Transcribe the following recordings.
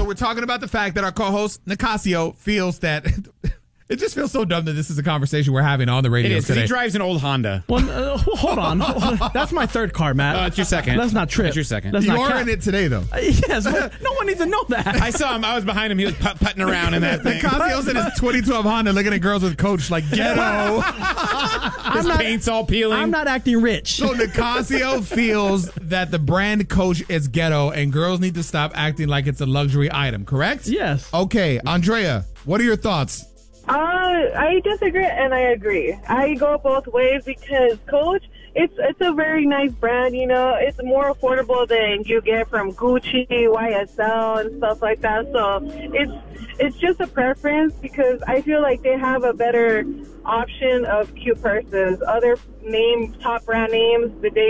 So we're talking about the fact that our co-host, Nicasio, feels that... It just feels so dumb that this is a conversation we're having on the radio It is, today. he drives an old Honda. Well, hold on. That's my third car, Matt. It's your second. That's not trip. It's your second. That's You not are cap. in it today, though. Yes, but no one needs to know that. I saw him. I was behind him. He was putting around in that thing. Nicasio's in his 2012 Honda looking at girls with Coach like, ghetto. His paint's all peeling. I'm not acting rich. So Nicasio feels that the brand Coach is ghetto and girls need to stop acting like it's a luxury item, correct? Yes. Okay, Andrea, what are your thoughts? I disagree and I agree. I go both ways because Coach, it's a very nice brand, you know. It's more affordable than you get from Gucci, YSL, and stuff like that. So it's just a preference because I feel like they have a better option of cute purses. Other top brand names,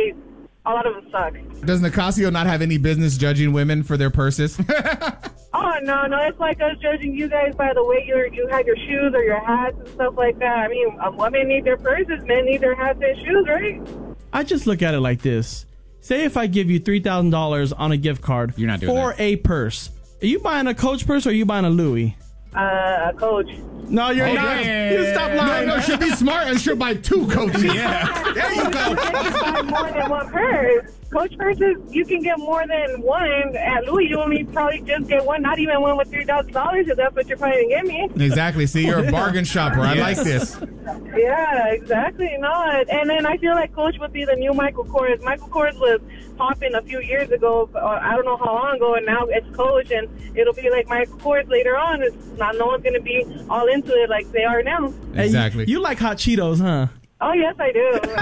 a lot of them suck. Does Nicasio not have any business judging women for their purses? Oh, no, it's like us judging you guys by the way you have your shoes or your hats and stuff like that. I mean, women need their purses, men need their hats and shoes, right? I just look at it like this. Say if I give you $3,000 on a gift card You're not doing for that. a purse. Are you buying a Coach purse or are you buying a Louis? Coach. No, you're not. yeah, You stop lying. No, she'll be smart and she'll buy two Coaches. Yeah. There you go. You can buy more than one purse. Coach purses, you can get more than one. At Louis, you only probably just get one, not even one with $3,000 if that's what you're planning to get me. Exactly. See, you're a bargain shopper. I like this. Yeah, exactly. No, and then I feel like Coach would be the new Michael Kors. Michael Kors was popping a few years ago. I don't know how long ago, and now it's Coach, and it'll be like Michael Kors later on. It's not. No one's going to be all into it like they are now. Hey, Exactly. you like hot Cheetos, huh? Oh, yes, I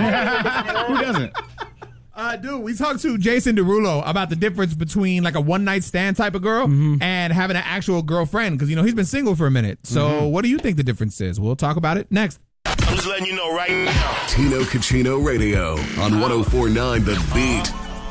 do. Who doesn't? Dude, we talked to Jason Derulo about the difference between like a one-night stand type of girl and having an actual girlfriend because, you know, he's been single for a minute. So what do you think the difference is? We'll talk about it next. I'm just letting you know right now. Tino Cucino Radio on 104.9 The Beat.